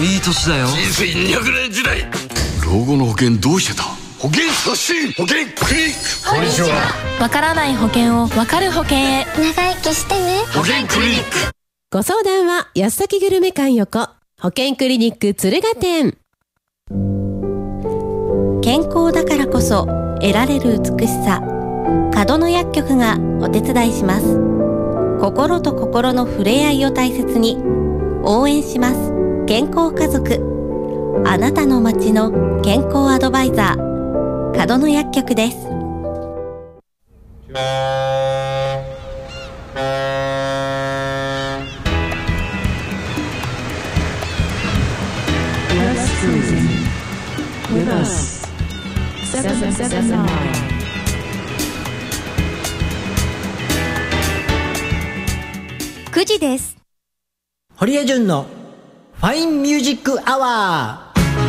いい年だよ。 人生200年時代。 老後の保険どうしてた？ 保険発信保険クリニック。 こんにちは。 わからない保険をわかる保険へ。 長生きしてね。 保険クリニック。 ご相談は安崎グルメ館横保険クリニック敦賀店。 健康だからこそ得られる美しさ、角野薬局がお手伝いします。心と心の触れ合いを大切に応援します。健康家族、あなたの街の健康アドバイザー、角野薬局です。 9時です。 堀江純のファインミュージックアワー。